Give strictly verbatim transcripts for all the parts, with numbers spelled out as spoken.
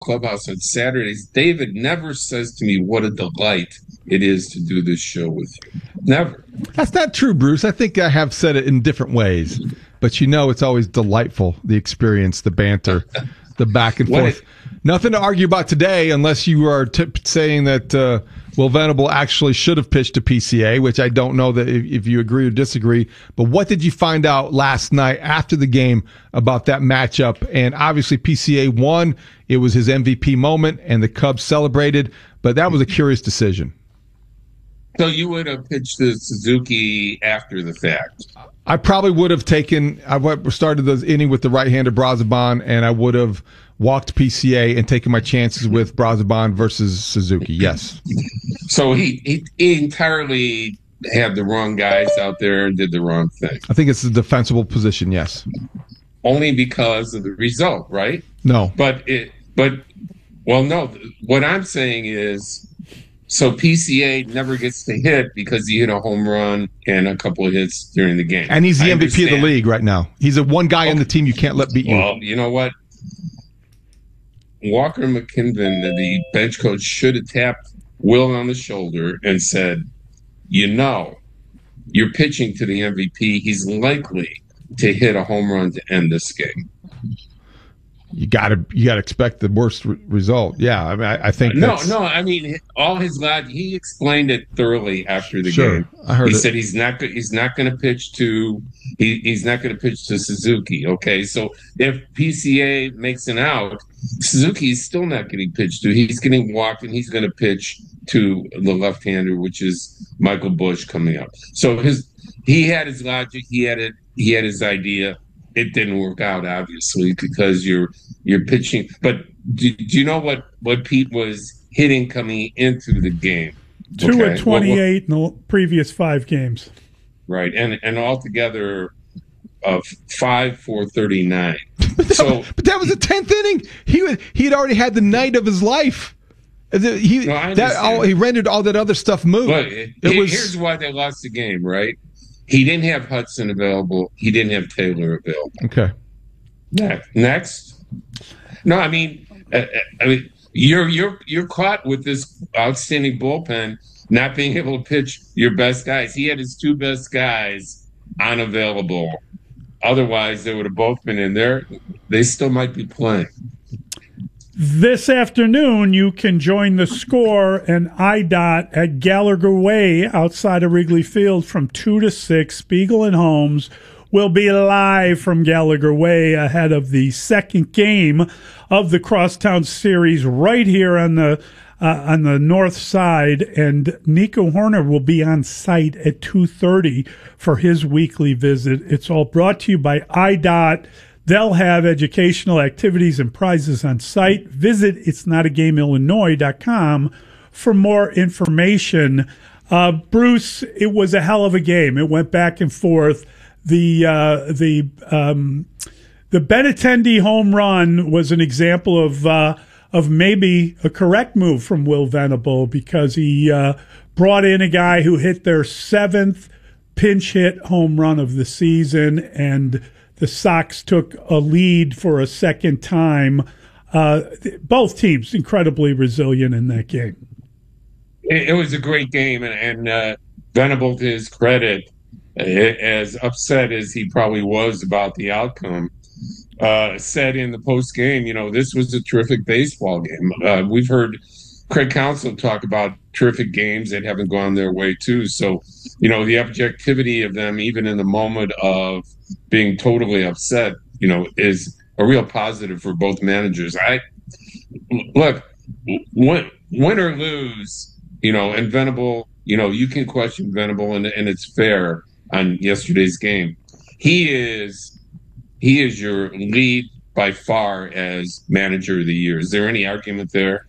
Clubhouse on Saturdays, David never says to me what a delight it is to do this show with you. Never. That's not true, Bruce. I think I have said it in different ways. But you know it's always delightful, the experience, the banter, the back and forth. It, Nothing to argue about today unless you are t- saying that uh, Will Venable actually should have pitched to P C A, which I don't know that if, if you agree or disagree. But what did you find out last night after the game about that matchup? And obviously P C A won. It was his M V P moment, and the Cubs celebrated. But that was a curious decision. So you would have pitched to Suzuki after the fact? I probably would have taken – I started the inning with the right-hander Brazoban, and I would have walked P C A and taken my chances with Brazoban versus Suzuki, yes. So he, he, he entirely had the wrong guys out there and did the wrong thing. I think it's a defensible position, yes. Only because of the result, right? No. But, it, but well, no. What I'm saying is – so P C A never gets to hit because he hit a home run and a couple of hits during the game. And he's the I M V P understand. of the league right now. He's the one guy okay. on the team you can't let beat you. Well, you know what? Walker McKinnon, the bench coach, should have tapped Will on the shoulder and said, you know, you're pitching to the M V P. He's likely to hit a home run to end this game. You gotta, you gotta expect the worst re- result. Yeah, I mean, I, I think no, that's... no. I mean, all his logic. He explained it thoroughly after the sure, game. I heard he it. said he's not, he's not going to pitch to, he, he's not going to pitch to Suzuki. Okay, so if P C A makes an out, Suzuki is still not getting pitched to. He's getting walked, and he's going to pitch to the left-hander, which is Michael Busch coming up. So his, he had his logic. He had it. He had his idea. It didn't work out, obviously, because you're you're pitching. But do, do you know what, what Pete was hitting coming into the game? Two okay. at twenty-eight well, well, in the previous five games. Right, and and altogether of five for thirty-nine. But that, so, was, but that was the tenth inning. He was, he had already had the night of his life. He no, that all, he rendered all that other stuff move. But it it, was, here's why they lost the game, right? He didn't have Hudson available. He didn't have Taylor available. Okay. Next, next. No, I mean, uh, I mean, you're you're you're caught with this outstanding bullpen not being able to pitch your best guys. He had his two best guys unavailable. Otherwise, they would have both been in there. They still might be playing. This afternoon, you can join the Score and I D O T at Gallagher Way outside of Wrigley Field from two to six. Spiegel and Holmes will be live from Gallagher Way ahead of the second game of the Crosstown Series right here on the uh, on the north side. And Nico Horner will be on site at two thirty for his weekly visit. It's all brought to you by I D O T. They'll have educational activities and prizes on site. Visit its not a game illinois dot com for more information. Uh, Bruce, it was a hell of a game. It went back and forth. The uh, the um, the Benintendi home run was an example of uh, of maybe a correct move from Will Venable because he uh, brought in a guy who hit their seventh pinch hit home run of the season, and the Sox took a lead for a second time. Uh, both teams incredibly resilient in that game. It, it was a great game, and, and uh, Venable, to his credit, as upset as he probably was about the outcome, uh, said in the post game, you know, this was a terrific baseball game. Uh, we've heard Craig Counsell talk about terrific games that haven't gone their way too. So, you know, the objectivity of them, even in the moment of being totally upset, you know, is a real positive for both managers. I look, win, win or lose, you know, and Venable, you know, you can question Venable, and, and it's fair on yesterday's game. He is, he is your lead by far as manager of the year. Is there any argument there?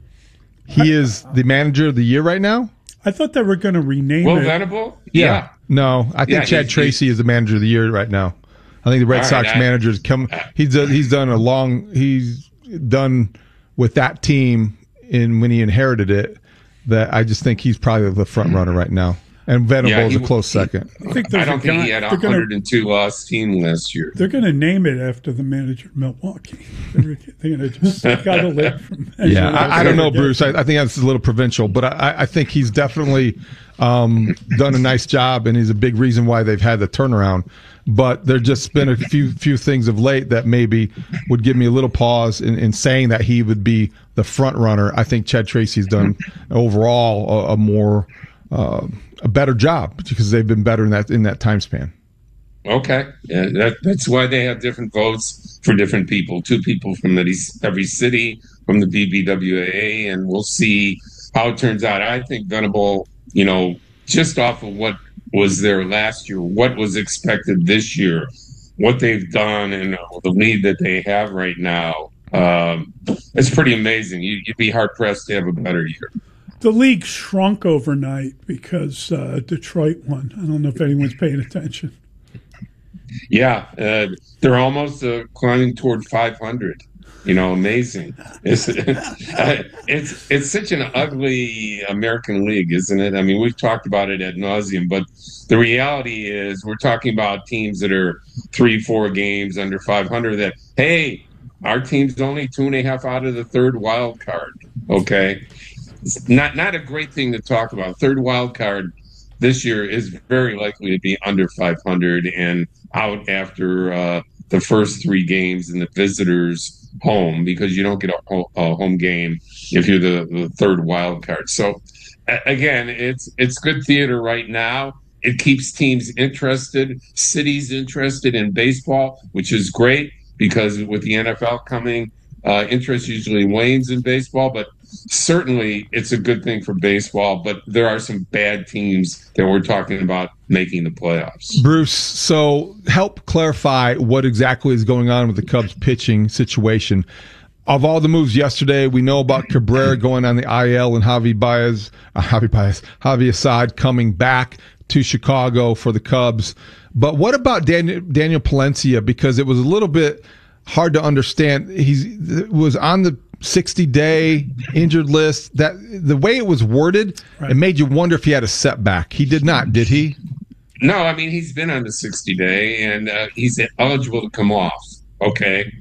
He is the manager of the year right now? I thought they were going to rename Will it. Venable? Yeah. yeah. No, I think yeah, Chad he's, Tracy he's, is the manager of the year right now. I think the Red Sox right, I, manager's come. He's done, he's done a long. He's done with that team in when he inherited it. That I just think he's probably the front runner right now. and Venable Yeah, is he- a close second. I think I there's don't a think guy, he had a they're gonna- hundred and two loss team last year. They're going to name it after the manager of Milwaukee. They're, they're going to just scuttle it from. Yeah, I, I don't know, Again. Bruce. I, I think that's a little provincial, but I, I think he's definitely um, done a nice job, and he's a big reason why they've had the turnaround. But there's just been a few few things of late that maybe would give me a little pause in, in saying that he would be the front runner. I think Chad Tracy's done overall a, a more uh, a better job because they've been better in that in that time span. Okay, yeah, that, that's why they have different votes for different people. Two people from every, every city, from the B B W A, and we'll see how it turns out. I think Venable, you know, just off of what was there last year, what was expected this year, what they've done, and the lead that they have right now, um, it's pretty amazing. You, you'd be hard pressed to have a better year. The league shrunk overnight because uh, Detroit won. I don't know if anyone's paying attention. Yeah, uh, they're almost uh, climbing toward five hundred. You know, amazing. It's, it's it's such an ugly American league, isn't it? I mean, we've talked about it ad nauseum, but the reality is we're talking about teams that are three, four games under five hundred that, hey, our team's only two and a half out of the third wild card, okay? It's not, not a great thing to talk about. Third wild card this year is very likely to be under five hundred and out after uh, the first three games in the visitors' home because you don't get a, ho- a home game if you're the, the third wild card. So, a- again, it's it's good theater right now. It keeps teams interested, cities interested in baseball, which is great because with the N F L coming, uh, interest usually wanes in baseball, but certainly it's a good thing for baseball, but there are some bad teams that we're talking about making the playoffs. Bruce, so help clarify what exactly is going on with the Cubs pitching situation. Of all the moves yesterday, we know about Cabrera going on the I L and Javi Baez, uh, Javi Baez, Javi Assad coming back to Chicago for the Cubs. But what about Daniel, Daniel Palencia? Because it was a little bit hard to understand. He was on the sixty-day injured list. That the way it was worded, right, it made you wonder if he had a setback. He did not, did he? No, I mean, he's been on the sixty-day, and uh, he's eligible to come off, okay?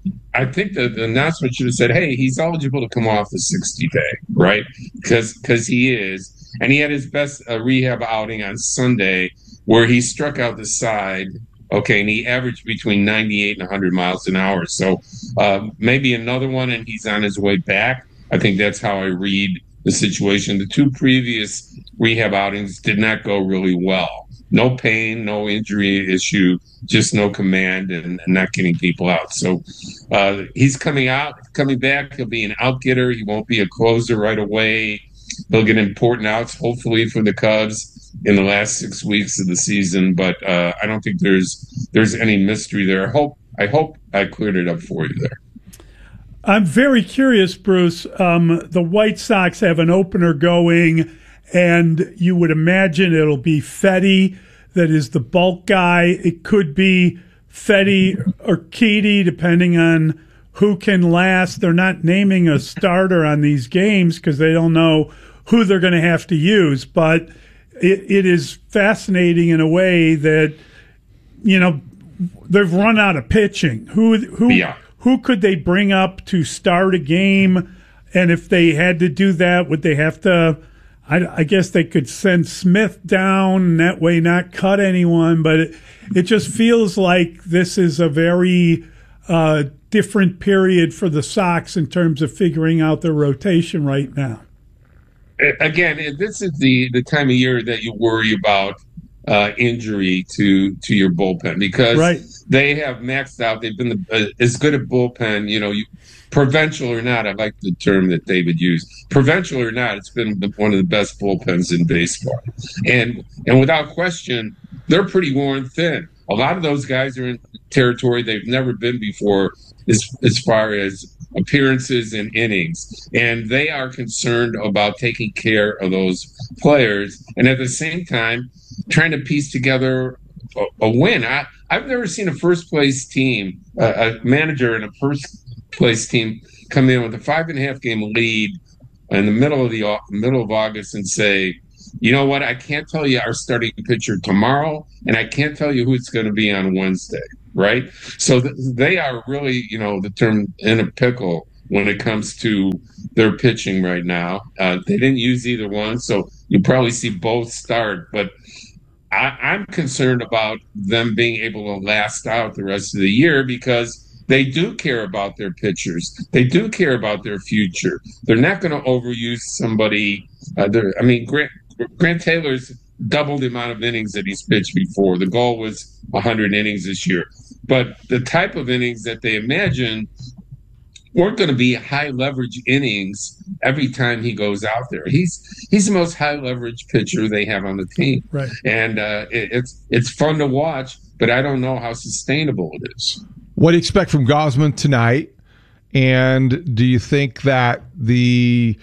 I think the, the announcement should have said, hey, he's eligible to come off the sixty-day, right? Because because he is. And he had his best uh, rehab outing on Sunday where he struck out the side, okay, and he averaged between ninety-eight and one hundred miles an hour. So uh, maybe another one, and he's on his way back. I think that's how I read the situation. The two previous rehab outings did not go really well. No pain, no injury issue, just no command and, and not getting people out. So uh, he's coming out, coming back. He'll be an out-getter. He won't be a closer right away. He'll get important outs, hopefully, for the Cubs in the last six weeks of the season. But uh, I don't think there's there's any mystery there. I hope I hope I cleared it up for you there. I'm very curious, Bruce. Um, the White Sox have an opener going, and you would imagine it'll be Fetty that is the bulk guy. It could be Fetty or Keedy, depending on who can last. They're not naming a starter on these games because they don't know who they're going to have to use. But it, it is fascinating in a way that, you know, they've run out of pitching. Who who yeah. who could they bring up to start a game? And if they had to do that, would they have to? I, I guess they could send Smith down and that way not cut anyone. But it, it just feels like this is a very uh, different period for the Sox in terms of figuring out their rotation right now. Again, this is the, the time of year that you worry about uh, injury to to your bullpen because right. they have maxed out. They've been the, uh, as good a bullpen, you know, you, provincial or not. I like the term that David used. Provincial or not, it's been one of the best bullpens in baseball, and and without question, they're pretty worn thin. A lot of those guys are in territory they've never been before, as as far as appearances and innings, and they are concerned about taking care of those players, and at the same time, trying to piece together a, a win. I, I've never seen a first place team, uh, a manager in a first place team, come in with a five and a half game lead in the middle of the middle of August and say, you know what? I can't tell you our starting pitcher tomorrow, and I can't tell you who it's going to be on Wednesday, right? So th- they are really, you know, the term in a pickle when it comes to their pitching right now. Uh, they didn't use either one, so you probably see both start, but I, I'm concerned about them being able to last out the rest of the year because they do care about their pitchers. They do care about their future. They're not going to overuse somebody. Uh, I mean, Grant, Grant Taylor's doubled the amount of innings that he's pitched before. The goal was one hundred innings this year. But the type of innings that they imagine weren't going to be high leverage innings every time he goes out there. He's he's the most high leverage pitcher they have on the team. Right. And uh, it, it's it's fun to watch, but I don't know how sustainable it is. What do you expect from Gausman tonight? And do you think that the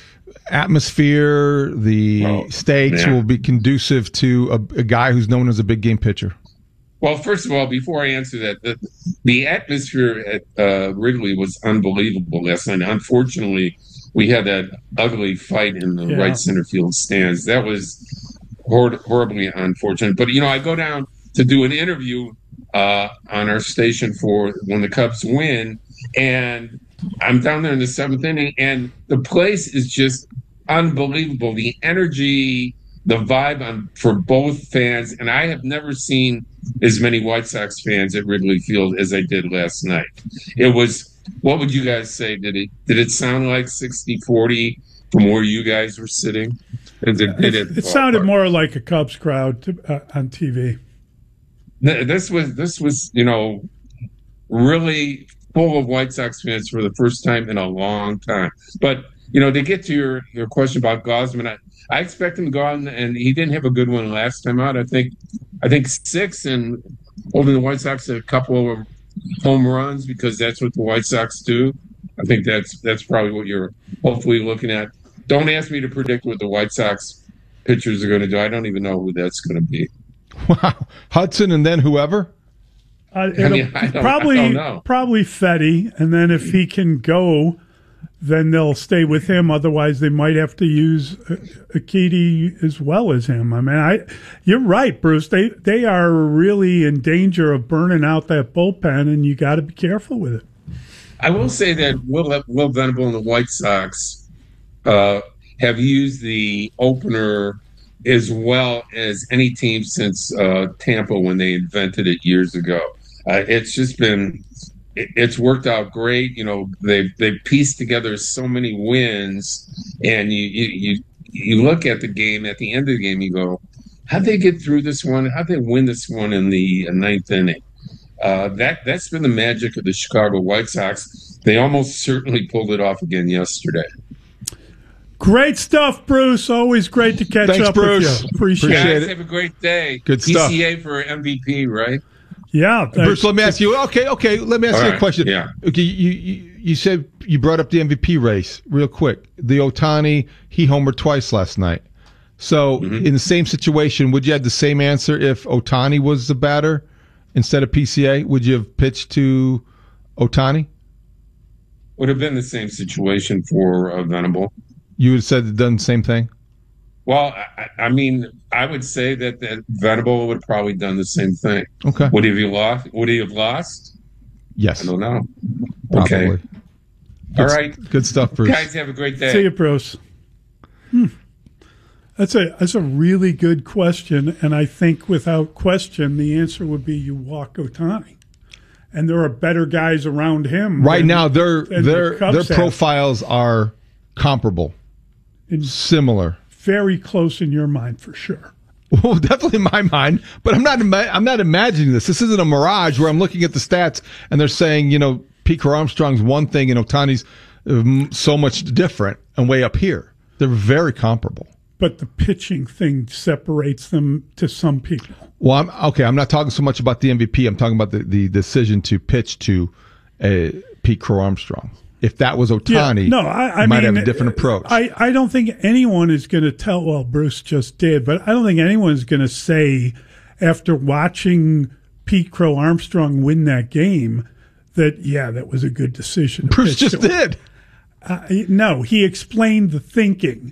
atmosphere, the Oh, stakes man. will be conducive to a, a guy who's known as a big game pitcher? Well, first of all, before I answer that, the, the atmosphere at uh, Wrigley was unbelievable last night. Unfortunately, we had that ugly fight in the Yeah. right center field stands. That was hor- horribly unfortunate. But, you know, I go down to do an interview uh, on our station for when the Cubs win, and I'm down there in the seventh inning, and the place is just unbelievable. The energy, the vibe on, for both fans, and I have never seen as many White Sox fans at Wrigley Field as I did last night. It was, what would you guys say? Did it did it sound like sixty forty from where you guys were sitting? Did it, did it, It sounded more like a Cubs crowd to, uh, on T V. This was this was you know really full of White Sox fans for the first time in a long time. But you know, to get to your, your question about Gausman, I, I expect him to go out and, and he didn't have a good one last time out. I think I think six and holding the White Sox a couple of home runs because that's what the White Sox do. I think that's that's probably what you're hopefully looking at. Don't ask me to predict what the White Sox pitchers are going to do. I don't even know who that's going to be. Wow. Hudson and then whoever? Uh, I mean, I don't, probably, I don't know. probably Fetty, and then if he can go, then they'll stay with him. Otherwise, they might have to use Akiti as well as him. I mean, I, you're right, Bruce. They they are really in danger of burning out that bullpen, and you got to be careful with it. I will say that Will, Will Venable and the White Sox uh, have used the opener as well as any team since uh, Tampa when they invented it years ago. Uh, it's just been, it, it's worked out great. You know, they've they've pieced together so many wins, and you you you, you look at the game at the end of the game, you go, how'd they get through this one? How'd they win this one in the ninth inning? Uh, that that's been the magic of the Chicago White Sox. They almost certainly pulled it off again yesterday. Great stuff, Bruce. Always great to catch Thanks, up Bruce. with you. Appreciate Appreciate it. Guys, have a great day. Good stuff. P C A for M V P, right? Yeah, Bruce, let me ask you. Okay, okay. Let me ask All you a right, question. yeah. Okay, you, you you said you brought up the M V P race real quick. The Ohtani, he homered twice last night. So Mm-hmm. in the same situation, would you have the same answer if Ohtani was the batter instead of P C A? Would you have pitched to Ohtani? Would have been the same situation for uh, Venable. You would have said done the same thing. Well, I, I mean, I would say that, that Venable would have probably done the same thing. Okay. Would he have lost? Would he have lost? Yes. I don't know. Probably. Okay. Good, All right. Good stuff, Bruce. Guys, have a great day. See you, Bruce. Hmm. That's a that's a really good question, and I think without question the answer would be you walk Ohtani, and there are better guys around him Right than- now, their than their the Cubs their have. profiles are comparable, In- similar. very close in your mind for sure. Well, definitely in my mind, but I'm not. Ima- I'm not imagining this. This isn't a mirage where I'm looking at the stats and they're saying, you know, Pete Armstrong's one thing and Ohtani's um, so much different and way up here. They're very comparable. But the pitching thing separates them to some people. Well, I'm, okay, I'm not talking so much about the M V P. I'm talking about the, the decision to pitch to uh, Pete Crow Armstrong. If that was Ohtani, no, I, I you might mean, have a different approach. I, I don't think anyone is going to tell. Well, Bruce just did, but I don't think anyone's going to say after watching Pete Crow Armstrong win that game that yeah, that was a good decision. to Bruce pitch just to him. did. Uh, no, he explained the thinking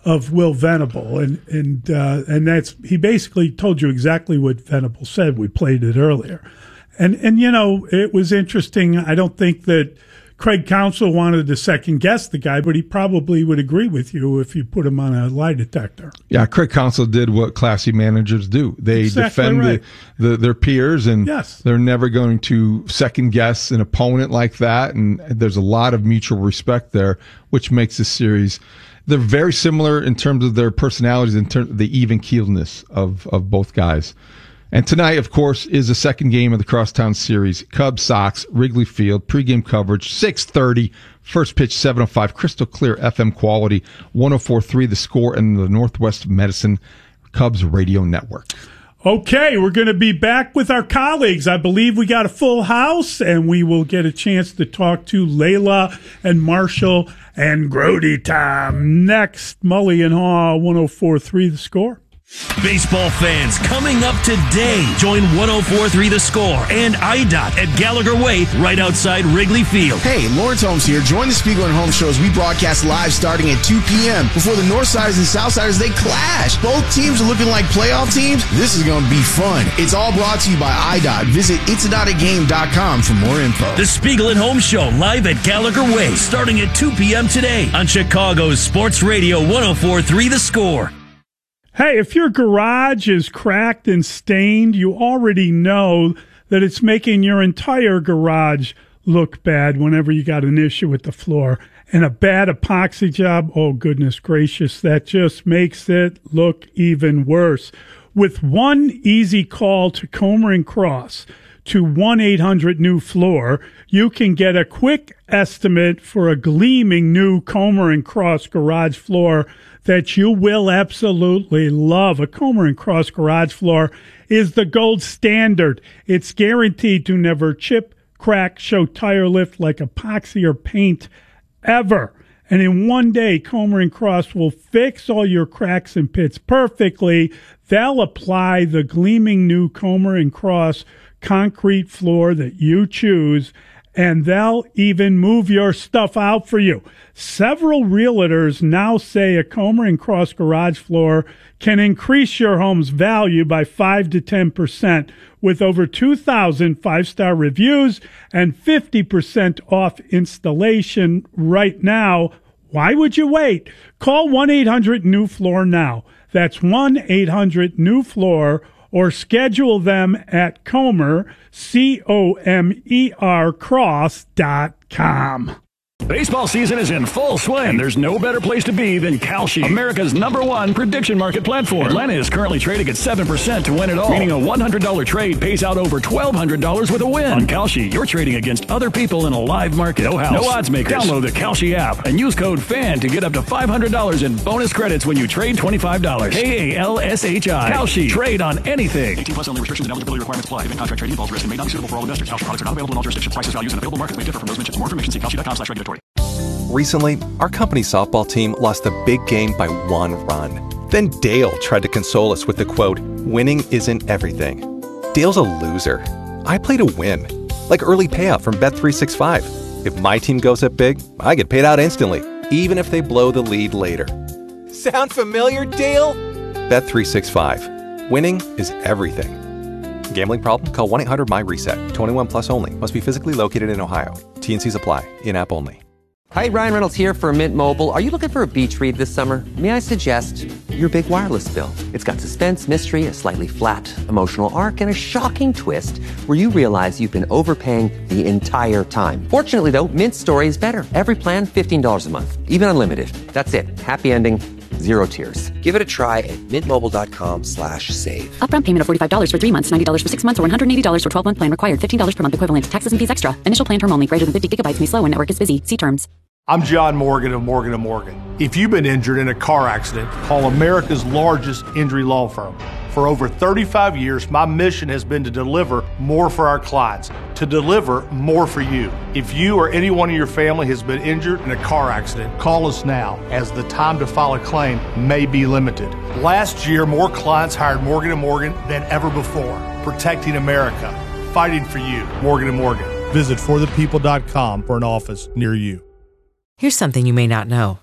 of Will Venable, and and uh, and that's he basically told you exactly what Venable said. We played it earlier, and and you know it was interesting. I don't think that Craig Counsell wanted to second guess the guy, but he probably would agree with you if you put him on a lie detector. Yeah, Craig Counsell did what classy managers do. They Exactly defend right. the, the, their peers, and Yes. they're never going to second guess an opponent like that. And there's a lot of mutual respect there, which makes this series. They're very similar in terms of their personalities, in terms of the even keeledness of, of both guys. And tonight, of course, is the second game of the Crosstown Series. Cubs Sox, Wrigley Field, pregame coverage, six thirty, first pitch seven oh five, crystal clear F M quality, one oh four point three The Score, and the Northwest Medicine Cubs Radio Network. Okay, we're going to be back with our colleagues. I believe we got a full house, and we will get a chance to talk to Layla and Marshall and Grody Tom next. Mully and Haw, one oh four point three The Score. Baseball fans, coming up today, join one oh four point three The Score and I D O T at Gallagher Way, right outside Wrigley Field. Hey, Lawrence Holmes here. Join the Spiegel and Holmes shows we broadcast live starting at two p.m. Before the Northsiders and Southsiders, they clash. Both teams are looking like playoff teams. This is going to be fun. It's all brought to you by I D O T. Visit its a dot a game dot com for more info. The Spiegel and Holmes show live at Gallagher Way, starting at two p.m. today on Chicago's Sports Radio one oh four point three The Score. Hey, if your garage is cracked and stained, you already know that it's making your entire garage look bad whenever you got an issue with the floor. And a bad epoxy job, oh goodness gracious, that just makes it look even worse. With one easy call to Comer and Cross to one eight hundred new floor, you can get a quick estimate for a gleaming new Comer and Cross garage floor that you will absolutely love. A Comer and Cross garage floor is the gold standard. It's guaranteed to never chip, crack, show tire lift like epoxy or paint ever. And in one day, Comer and Cross will fix all your cracks and pits perfectly. They'll apply the gleaming new Comer and Cross concrete floor that you choose, and they'll even move your stuff out for you. Several realtors now say a Comer and Cross garage floor can increase your home's value by five to ten percent with over two thousand five-star reviews and fifty percent off installation right now. Why would you wait? Call one eight hundred new floor now. That's one eight hundred new floor, or schedule them at Comer, C O M E R, cross dot com. Baseball season is in full swing, and there's no better place to be than Kalshi, America's number one prediction market platform. Atlanta is currently trading at seven percent to win it all, meaning a one hundred dollars trade pays out over twelve hundred dollars with a win. On Kalshi, you're trading against other people in a live market. No house, no odds makers. Download the Kalshi app and use code FAN to get up to five hundred dollars in bonus credits when you trade twenty-five dollars. K A L S H I. Kalshi. Trade on anything. eighteen plus only. Restrictions and eligibility requirements apply. Event contract trading involves risk and may not be suitable for all investors. Kalshi products are not available in all jurisdictions. Prices, values, and available markets may differ from those mentioned. For more information, see kalshi dot com slash regulatory. Recently, our company's softball team lost a big game by one run. Then Dale tried to console us with the quote, "Winning isn't everything." Dale's a loser. I play to win. Like early payout from Bet three sixty-five. If my team goes up big, I get paid out instantly, even if they blow the lead later. Sound familiar, Dale? Bet three sixty-five. Winning is everything. Gambling problem? Call one eight hundred my reset. twenty-one plus only. Must be physically located in Ohio. T and C's apply. In-app only. Hi, Ryan Reynolds here for Mint Mobile. Are you looking for a beach read this summer? May I suggest your big wireless bill? It's got suspense, mystery, a slightly flat emotional arc, and a shocking twist where you realize you've been overpaying the entire time. Fortunately, though, Mint's story is better. Every plan, fifteen dollars a month. Even unlimited. That's it. Happy ending. Zero tears. Give it a try at mintmobile.com slash save. Upfront payment of forty-five dollars for three months, ninety dollars for six months, or one hundred eighty dollars for twelve-month plan required. fifteen dollars per month equivalent. Taxes and fees extra. Initial plan term only. Greater than fifty gigabytes may slow when network is busy. See terms. I'm John Morgan of Morgan and Morgan. If you've been injured in a car accident, call America's largest injury law firm. For over thirty-five years, my mission has been to deliver more for our clients, to deliver more for you. If you or anyone in your family has been injured in a car accident, call us now, as the time to file a claim may be limited. Last year, more clients hired Morgan and Morgan than ever before, protecting America, fighting for you. Morgan and Morgan. Visit for the people dot com for an office near you. Here's something you may not know.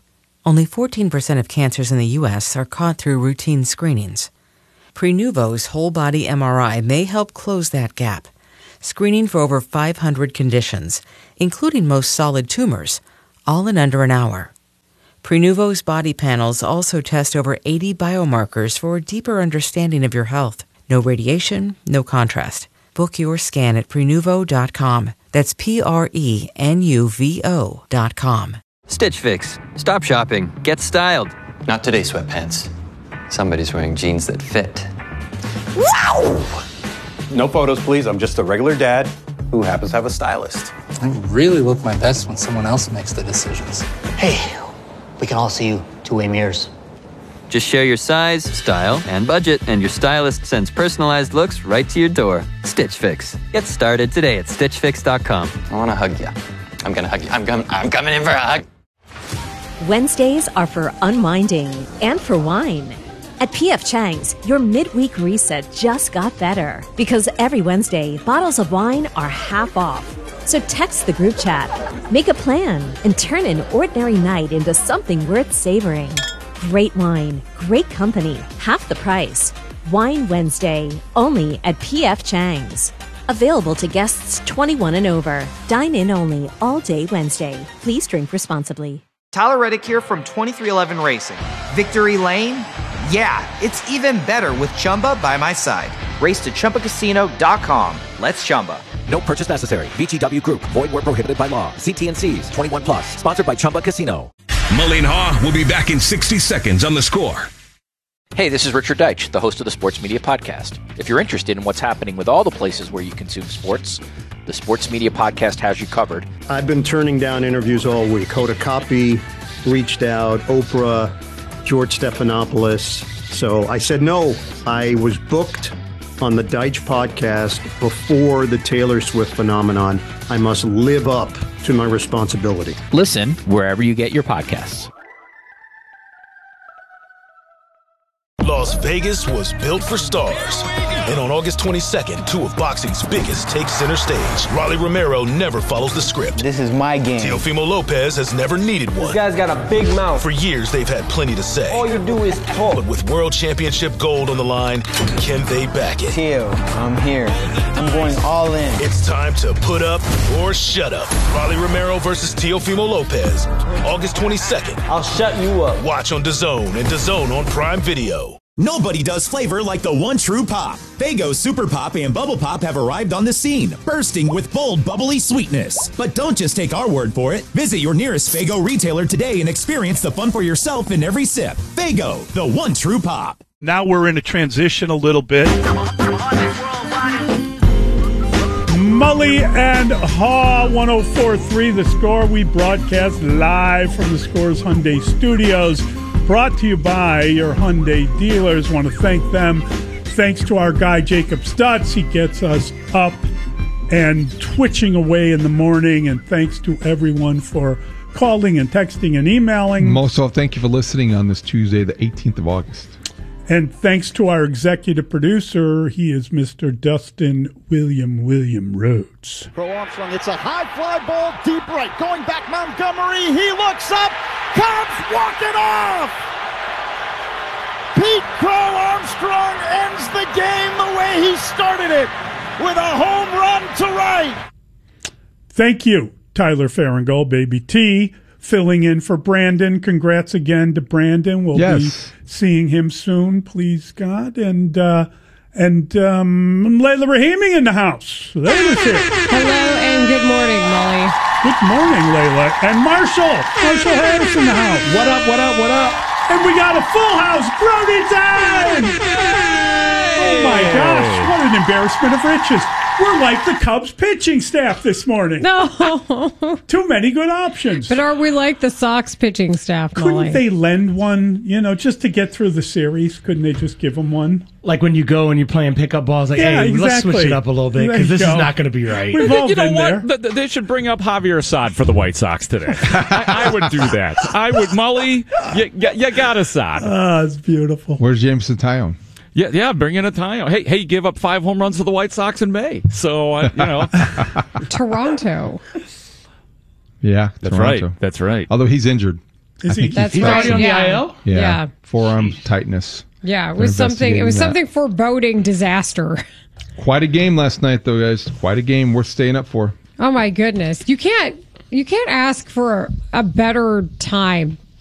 Only fourteen percent of cancers in the U S are caught through routine screenings. Prenuvo's whole-body M R I may help close that gap, screening for over five hundred conditions, including most solid tumors, all in under an hour. Prenuvo's body panels also test over eighty biomarkers for a deeper understanding of your health. No radiation, no contrast. Book your scan at Prenuvo dot com. That's P R E N U V O dot com. Stitch Fix. Stop shopping. Get styled. Not today, sweatpants. Somebody's wearing jeans that fit. Wow! No photos, please. I'm just a regular dad who happens to have a stylist. I really look my best when someone else makes the decisions. Hey, we can all see you two-way mirrors. Just share your size, style, and budget, and your stylist sends personalized looks right to your door. Stitch Fix. Get started today at Stitch Fix dot com. I want to hug you. I'm going to hug you. I'm, com- I'm coming in for a hug. Wednesdays are for unwinding and for wine. At P F Chang's, your midweek reset just got better because every Wednesday, bottles of wine are half off. So text the group chat, make a plan, and turn an ordinary night into something worth savoring. Great wine, great company, half the price. Wine Wednesday, only at P F Chang's. Available to guests twenty-one and over. Dine in only all day Wednesday. Please drink responsibly. Tyler Reddick here from twenty-three eleven Racing. Victory Lane? Yeah, it's even better with Chumba by my side. Race to Chumba Casino dot com. Let's Chumba. No purchase necessary. V G W Group. Void where prohibited by law. See T N Cs. twenty-one plus. Sponsored by Chumba Casino. Mully and Haw will be back in sixty seconds on The Score. Hey, this is Richard Deitch, the host of the Sports Media Podcast. If you're interested in what's happening with all the places where you consume sports, the Sports Media Podcast has you covered. I've been turning down interviews all week. Hoda Kotb reached out, Oprah, George Stephanopoulos. So I said no. I was booked on the Deitch podcast before the Taylor Swift phenomenon. I must live up to my responsibility. Listen wherever you get your podcasts. Las Vegas was built for stars. And on August twenty-second, two of boxing's biggest take center stage. Rolly Romero never follows the script. This is my game. Teofimo Lopez has never needed one. This guy's got a big mouth. For years, they've had plenty to say. All you do is talk. But with world championship gold on the line, can they back it? Teo, I'm here. I'm going all in. It's time to put up or shut up. Rolly Romero versus Teofimo Lopez. August twenty-second. I'll shut you up. Watch on DAZN and DAZN on Prime Video. Nobody does flavor like the one true pop. Faygo Super Pop and Bubble Pop have arrived on the scene, bursting with bold, bubbly sweetness. But don't just take our word for it. Visit your nearest Faygo retailer today and experience the fun for yourself in every sip. Faygo, the one true pop. Now we're in a transition a little bit. Mully and Haw, one oh four point three The Score. We broadcast live from the Score's Hyundai Studios. Brought to you by your Hyundai dealers. Want to thank them. Thanks to our guy, Jacob Stutz. He gets us up and twitching away in the morning. And thanks to everyone for calling and texting and emailing. Most of all, thank you for listening on this Tuesday, the eighteenth of August. And thanks to our executive producer. He is Mister Dustin William William Rhodes. Crow Armstrong, it's a high fly ball, deep right. Going back, Montgomery. He looks up. Cubs walk it off. Pete Crow Armstrong ends the game the way he started it, with a home run to right. Thank you, Tyler Farringold, Baby T, filling in for Brandon. Congrats again to Brandon. We'll yes. be seeing him soon, please God. And uh, and um, Layla Rahimi in the house. Layla's here. Hello and good morning, Molly. Good morning, Layla. And Marshall. Marshall Harris in the house. What up, what up, what up? And we got a full house. Brody time! Oh, my gosh. What an embarrassment of riches. We're like the Cubs pitching staff this morning. No. Too many good options. But are we like the Sox pitching staff, Couldn't Molly? they lend one, you know, just to get through the series? Couldn't they just give them one? Like when you go and you're playing pickup balls, like, yeah, hey, exactly. let's switch it up a little bit because this go. is not going to be right. We've all you know been what? there. They should bring up Javier Assad for the White Sox today. I, I would do that. I would. Mully, you, you, you got Assad. Ah, it's beautiful. Where's Jameson Taillon? Yeah, yeah, bring in a tie. Hey, hey, give up five home runs to the White Sox in May. So, uh, you know. Toronto. Yeah, That's Toronto. right. That's right. Although he's injured. Is he? That's He's right. already on the yeah. I L? Yeah. Yeah. Forearm tightness. Yeah, it They're was something. It was investigating something foreboding disaster. Quite a game last night, though, guys. Quite a game worth staying up for. Oh my goodness! You can't. You can't ask for a better time